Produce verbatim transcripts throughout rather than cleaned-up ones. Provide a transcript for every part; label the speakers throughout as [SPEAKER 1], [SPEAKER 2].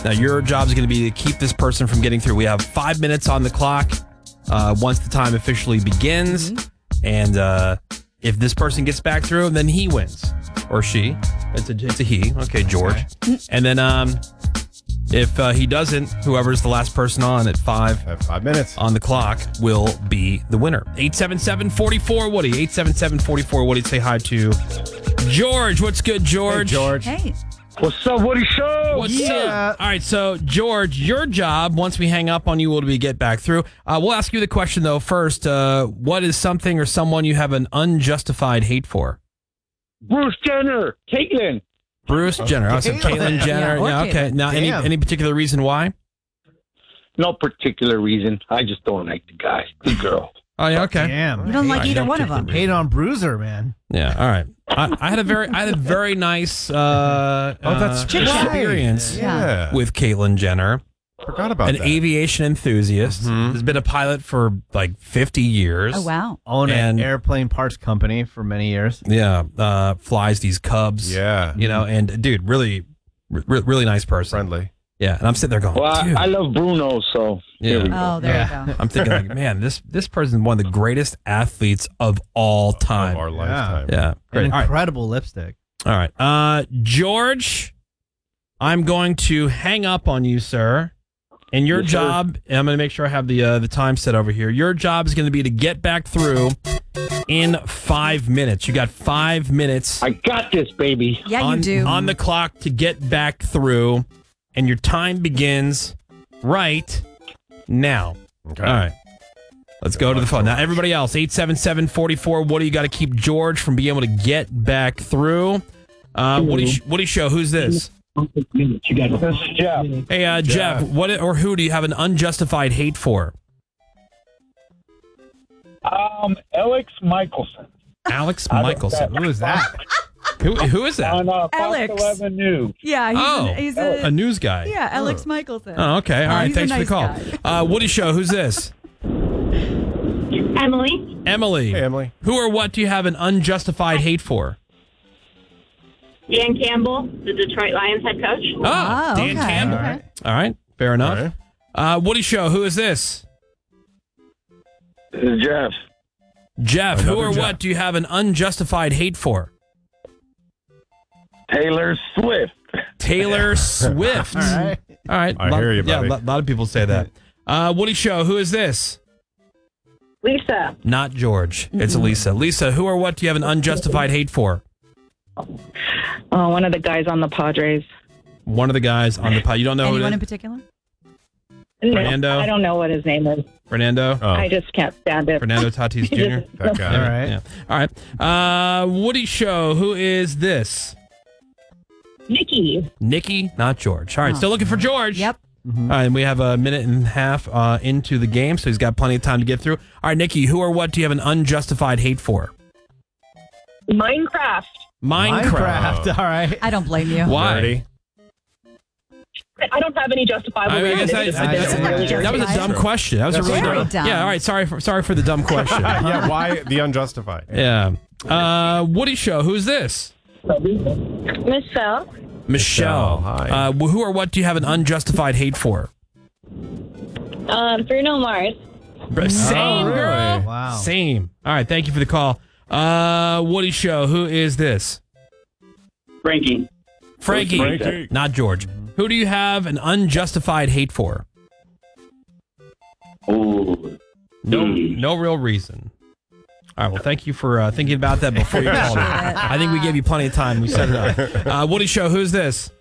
[SPEAKER 1] Now, your job is going to be to keep this person from getting through. We have five minutes on the clock uh, once the time officially begins. Mm-hmm. And uh, if this person gets back through, then he wins. Or she. It's a, it's a he. Okay, George. Okay. And then um, if uh, he doesn't, whoever's the last person on at five,
[SPEAKER 2] Have five minutes
[SPEAKER 1] on the clock will be the winner. eight seven seven, four four, Woody. eight seven seven, four four, Woody. Say hi to George. What's good, George?
[SPEAKER 2] Hey, George.
[SPEAKER 3] Hey.
[SPEAKER 4] What's up, Woody Show?
[SPEAKER 1] What's
[SPEAKER 2] Yeah.
[SPEAKER 1] up? All right, so, George, your job, once we hang up on you, will be get back through. Uh, we'll ask you the question, though, first. Uh, what is something or someone you have an unjustified hate for?
[SPEAKER 4] Bruce Jenner, Caitlyn.
[SPEAKER 1] Bruce Jenner. Oh, so Caitlyn Jenner.
[SPEAKER 3] Yeah, or
[SPEAKER 1] Yeah, okay.
[SPEAKER 3] Caitlyn.
[SPEAKER 1] Now, any,
[SPEAKER 2] Damn.
[SPEAKER 1] any particular reason why?
[SPEAKER 4] No particular reason. I just don't like the guy, the girl.
[SPEAKER 1] Oh, yeah, okay.
[SPEAKER 5] Damn.
[SPEAKER 3] You don't like
[SPEAKER 1] Hate-
[SPEAKER 3] either one of them.
[SPEAKER 5] Hate on Bruiser, man.
[SPEAKER 1] Yeah, all right. I, I had a very, I had a very nice uh,
[SPEAKER 2] Oh, that's
[SPEAKER 1] uh,
[SPEAKER 3] Chit chat.
[SPEAKER 1] experience
[SPEAKER 2] Yeah.
[SPEAKER 1] with Caitlyn Jenner,
[SPEAKER 2] Forgot about
[SPEAKER 1] an
[SPEAKER 2] that.
[SPEAKER 1] aviation enthusiast.
[SPEAKER 2] Mhm.
[SPEAKER 1] Has been a pilot for like fifty years.
[SPEAKER 3] Oh, wow.
[SPEAKER 5] Owned
[SPEAKER 1] And-
[SPEAKER 5] an airplane parts company for many years.
[SPEAKER 1] Yeah, uh, flies these Cubs.
[SPEAKER 2] Yeah.
[SPEAKER 1] You know, and dude, really, re- really nice person.
[SPEAKER 2] Friendly.
[SPEAKER 1] Yeah, and I'm sitting there going,
[SPEAKER 4] Well, I,
[SPEAKER 1] dude.
[SPEAKER 4] I love Bruno, so here
[SPEAKER 1] Yeah.
[SPEAKER 4] we go.
[SPEAKER 3] Oh, there
[SPEAKER 5] Yeah.
[SPEAKER 3] you go.
[SPEAKER 1] I'm thinking like, man, this this person is one of the greatest athletes of all time.
[SPEAKER 2] Of our lifetime.
[SPEAKER 1] Yeah,
[SPEAKER 5] An
[SPEAKER 1] great. All right,
[SPEAKER 5] incredible lipstick.
[SPEAKER 1] all right. Uh, George, I'm going to hang up on you, sir. And your
[SPEAKER 4] Yes, sir.
[SPEAKER 1] job, and I'm going to make sure I have the uh, the time set over here. Your job is going to be to get back through in five minutes. You got five minutes.
[SPEAKER 4] I got this, baby.
[SPEAKER 3] Yeah,
[SPEAKER 1] on,
[SPEAKER 3] you do.
[SPEAKER 1] on the clock to get back through, and your time begins right now.
[SPEAKER 2] Okay.
[SPEAKER 1] All right. Let's go to the phone. Now, everybody else, eight seven seven, four four. What do you got to keep George from being able to get back through? Uh, Woody, Woody Show, who's this?
[SPEAKER 4] You got this, is Jeff.
[SPEAKER 1] Hey, uh, Jeff, what or who do you have an unjustified hate for?
[SPEAKER 4] Um, Alex Michelson
[SPEAKER 1] Alex
[SPEAKER 4] I don't-
[SPEAKER 1] Michelson.
[SPEAKER 5] Who is that?
[SPEAKER 1] Who, who is that?
[SPEAKER 4] on uh, Fox
[SPEAKER 3] Alex.
[SPEAKER 4] eleven News.
[SPEAKER 3] Yeah, he's,
[SPEAKER 1] Oh,
[SPEAKER 3] an, he's a,
[SPEAKER 1] a news guy.
[SPEAKER 3] yeah, Alex Michelson.
[SPEAKER 1] Oh, okay. All
[SPEAKER 3] Uh,
[SPEAKER 1] right.
[SPEAKER 3] he's a
[SPEAKER 1] Thanks for the
[SPEAKER 3] nice
[SPEAKER 1] call. Uh, Woody Show, who's this?
[SPEAKER 6] Emily,
[SPEAKER 1] Emily.
[SPEAKER 2] Hey, Emily.
[SPEAKER 1] Who or what do you have an unjustified hate for?
[SPEAKER 6] Dan Campbell, the Detroit Lions head coach.
[SPEAKER 1] Oh,
[SPEAKER 3] Oh,
[SPEAKER 1] Dan
[SPEAKER 3] okay.
[SPEAKER 1] Campbell.
[SPEAKER 5] All right.
[SPEAKER 1] All right. Fair enough.
[SPEAKER 2] All right.
[SPEAKER 1] Uh, Woody Show, who is this?
[SPEAKER 4] This is Jeff.
[SPEAKER 1] Jeff.
[SPEAKER 2] Another
[SPEAKER 1] who or
[SPEAKER 2] Jeff.
[SPEAKER 1] what do you have an unjustified hate for?
[SPEAKER 4] Taylor Swift.
[SPEAKER 1] Taylor Swift.
[SPEAKER 5] All right.
[SPEAKER 1] All right.
[SPEAKER 2] I
[SPEAKER 1] Lot-
[SPEAKER 2] hear you,
[SPEAKER 1] Yeah,
[SPEAKER 2] buddy.
[SPEAKER 1] a lot, lot of people say that. Uh, Woody Show, who is this?
[SPEAKER 6] Lisa,
[SPEAKER 1] Not George. It's Lisa. Lisa, who or what do you have an unjustified hate for?
[SPEAKER 6] oh, one of the guys on the Padres.
[SPEAKER 1] One of the guys on the pod. You don't know
[SPEAKER 3] Anyone
[SPEAKER 1] who
[SPEAKER 3] in
[SPEAKER 1] it is?
[SPEAKER 3] particular?
[SPEAKER 6] No,
[SPEAKER 1] Fernando?
[SPEAKER 6] I don't know what his name is.
[SPEAKER 1] Fernando?
[SPEAKER 2] Oh,
[SPEAKER 6] I just can't stand it.
[SPEAKER 1] Fernando Tatis Junior
[SPEAKER 2] that guy.
[SPEAKER 5] All right.
[SPEAKER 1] Yeah. All right. Uh, Woody Show, who is this?
[SPEAKER 6] Nikki,
[SPEAKER 1] Nikki, not George. All right,
[SPEAKER 3] Oh.
[SPEAKER 1] still looking for George.
[SPEAKER 3] Yep.
[SPEAKER 1] All right, and we have a minute and a half uh, into the game, so he's got plenty of time to get through. All right, Nikki, who or what do you have an unjustified hate for?
[SPEAKER 6] Minecraft.
[SPEAKER 1] Minecraft.
[SPEAKER 5] Minecraft. All right.
[SPEAKER 3] I don't blame you.
[SPEAKER 1] Why?
[SPEAKER 2] Dirty.
[SPEAKER 6] I don't have any justifiable
[SPEAKER 1] I mean, I
[SPEAKER 6] reason.
[SPEAKER 1] guess I-
[SPEAKER 6] It's
[SPEAKER 1] I-
[SPEAKER 6] just
[SPEAKER 1] that's-
[SPEAKER 6] really
[SPEAKER 1] that was a dumb question. That was a
[SPEAKER 3] Very
[SPEAKER 1] really
[SPEAKER 3] dumb.
[SPEAKER 1] Yeah, all right. Sorry for sorry for the dumb question.
[SPEAKER 2] yeah, why the unjustified?
[SPEAKER 1] yeah. Uh, Woody Show, who's this?
[SPEAKER 6] Michelle.
[SPEAKER 1] Michelle.
[SPEAKER 2] Hi.
[SPEAKER 1] Uh, who or what do you have an unjustified hate for?
[SPEAKER 6] Um, Bruno Mars.
[SPEAKER 1] Same,
[SPEAKER 5] really?
[SPEAKER 1] girl.
[SPEAKER 5] Wow.
[SPEAKER 1] Same. All right, thank you for the call. Uh, Woody Show, who is this?
[SPEAKER 4] Frankie.
[SPEAKER 1] Frankie.
[SPEAKER 2] Frankie.
[SPEAKER 1] Not George. Who do you have an unjustified hate for?
[SPEAKER 4] Ooh.
[SPEAKER 1] No, no real reason. All right. Well, thank you for uh, thinking about that before you called it. I think we gave you plenty of time. We set it up. Uh, Woody Show, who's this?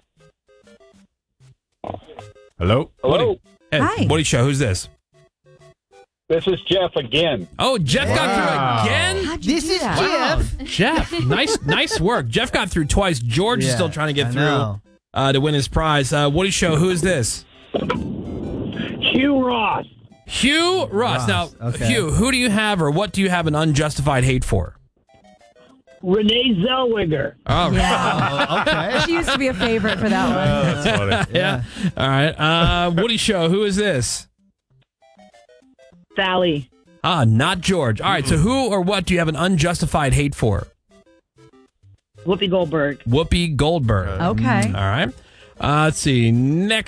[SPEAKER 2] Hello?
[SPEAKER 4] Hello.
[SPEAKER 1] Hey,
[SPEAKER 3] Hi.
[SPEAKER 1] Woody Show, who's this?
[SPEAKER 4] This is Jeff again.
[SPEAKER 1] Oh, Jeff got
[SPEAKER 2] Wow.
[SPEAKER 1] through again.
[SPEAKER 3] How'd you
[SPEAKER 5] This
[SPEAKER 3] do
[SPEAKER 5] is
[SPEAKER 3] that?
[SPEAKER 5] Jeff.
[SPEAKER 1] Jeff, nice, nice work. Jeff got through twice. George is
[SPEAKER 5] Yeah,
[SPEAKER 1] still trying to get
[SPEAKER 5] I
[SPEAKER 1] through
[SPEAKER 5] know.
[SPEAKER 1] uh, to win his prize. Uh, Woody Show, who is this?
[SPEAKER 4] Hugh Ross.
[SPEAKER 1] Hugh Ross.
[SPEAKER 5] Ross,
[SPEAKER 1] Now,
[SPEAKER 5] okay.
[SPEAKER 1] Hugh, who do you have or what do you have an unjustified hate for?
[SPEAKER 4] Renee Zellweger.
[SPEAKER 1] Oh,
[SPEAKER 3] Yeah.
[SPEAKER 5] Oh, okay.
[SPEAKER 3] She used to be a favorite for that
[SPEAKER 2] Oh,
[SPEAKER 3] one.
[SPEAKER 2] that's funny.
[SPEAKER 1] yeah. All right. Uh, Woody Show, who is this?
[SPEAKER 6] Sally.
[SPEAKER 1] Ah, not George. All right. So, who or what do you have an unjustified hate for?
[SPEAKER 6] Whoopi Goldberg.
[SPEAKER 1] Whoopi Goldberg.
[SPEAKER 3] Okay.
[SPEAKER 1] All right. Uh, let's see. Next.